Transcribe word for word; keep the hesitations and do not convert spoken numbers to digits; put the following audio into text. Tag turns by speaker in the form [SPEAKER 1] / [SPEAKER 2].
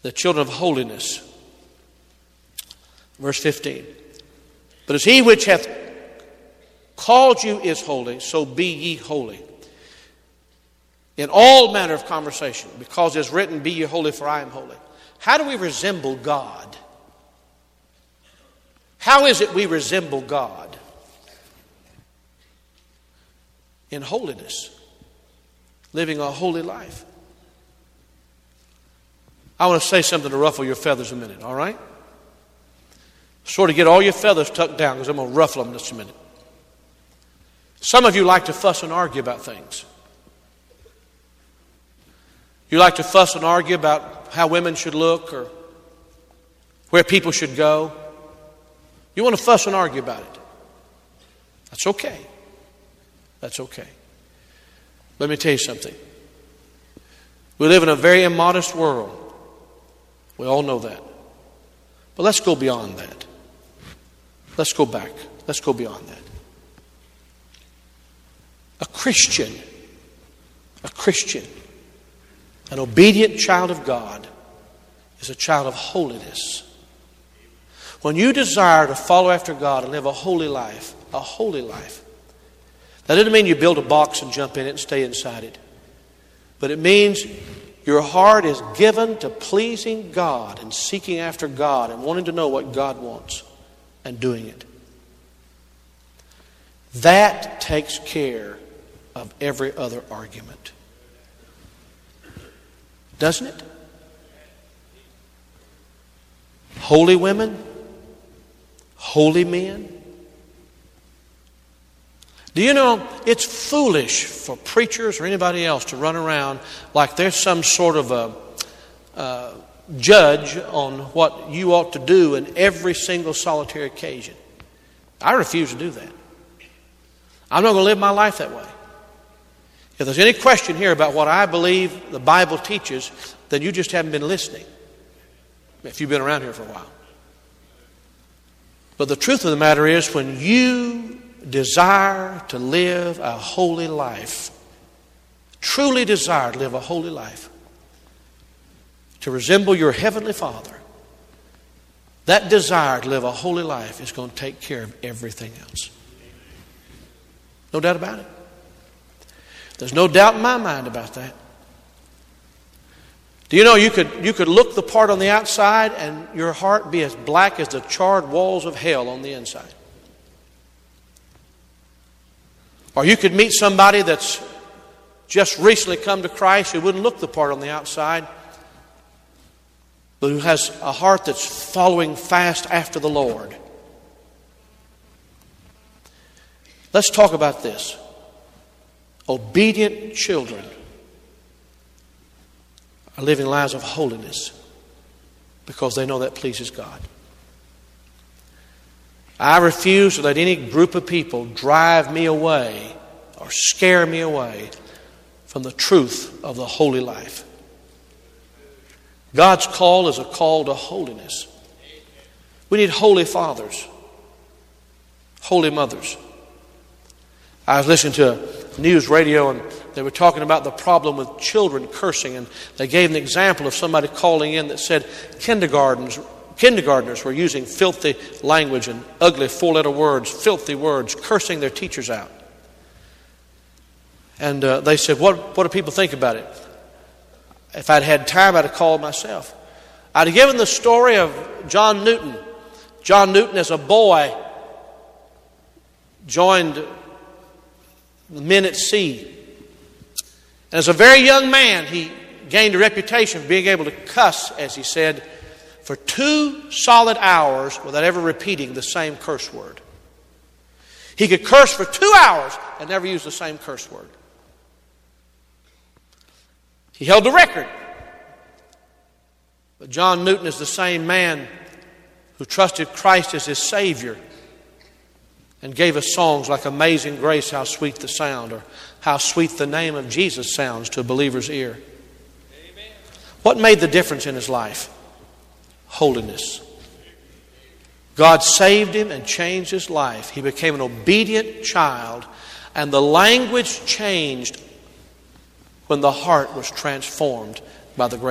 [SPEAKER 1] the children of holiness. Verse fifteen. But as he which hath called you is holy, so be ye holy. In all manner of conversation, because it is written, be ye holy, for I am holy. How do we resemble God? How is it we resemble God? In holiness. Living a holy life. I want to say something to ruffle your feathers a minute, all right? Sort of get all your feathers tucked down, because I'm going to ruffle them in just a minute. Some of you like to fuss and argue about things. You like to fuss and argue about how women should look or where people should go. You want to fuss and argue about it. That's okay. That's okay. Let me tell you something. We live in a very immodest world. We all know that. But let's go beyond that. Let's go back. Let's go beyond that. A Christian, a Christian, an obedient child of God is a child of holiness. When you desire to follow after God and live a holy life, a holy life, that doesn't mean you build a box and jump in it and stay inside it. But it means your heart is given to pleasing God and seeking after God and wanting to know what God wants and doing it. That takes care of every other argument. Doesn't it? Holy women, holy men. Do you know it's foolish for preachers or anybody else to run around like there's some sort of a uh, judge on what you ought to do in every single solitary occasion? I refuse to do that. I'm not going to live my life that way. If there's any question here about what I believe the Bible teaches, then you just haven't been listening. If you've been around here for a while. But the truth of the matter is, when you desire to live a holy life, truly desire to live a holy life, to resemble your Heavenly Father, that desire to live a holy life is going to take care of everything else. No doubt about it. There's no doubt in my mind about that. Do you know you could you could look the part on the outside and your heart be as black as the charred walls of hell on the inside? Or you could meet somebody that's just recently come to Christ who wouldn't look the part on the outside, but who has a heart that's following fast after the Lord. Let's talk about this. Obedient children are living lives of holiness because they know that pleases God. I refuse to let any group of people drive me away or scare me away from the truth of the holy life. God's call is a call to holiness. We need holy fathers, holy mothers. I was listening to news radio and they were talking about the problem with children cursing, and they gave an example of somebody calling in that said kindergartens, kindergartners were using filthy language and ugly four-letter words, filthy words, cursing their teachers out. And uh, they said, what, what do people think about it? If I'd had time, I'd have called myself. I'd have given the story of John Newton. John Newton, as a boy, joined the men at sea. And as a very young man, he gained a reputation for being able to cuss, as he said, for two solid hours without ever repeating the same curse word. He could curse for two hours and never use the same curse word. He held the record. But John Newton is the same man who trusted Christ as his Savior and gave us songs like Amazing Grace, How Sweet the Sound, or How Sweet the Name of Jesus Sounds to a believer's ear. Amen. What made the difference in his life? Holiness. God saved him and changed his life. He became an obedient child, and the language changed when the heart was transformed by the grace